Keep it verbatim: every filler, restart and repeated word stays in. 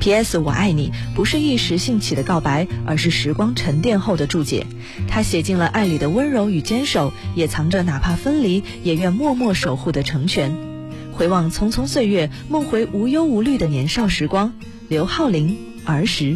P S 我爱你不是一时兴起的告白，而是时光沉淀后的注解。它写进了爱里的温柔与坚守，也藏着哪怕分离也愿默默守护的成全。回望匆匆岁月，梦回无忧无虑的年少时光。刘浩霖，儿时。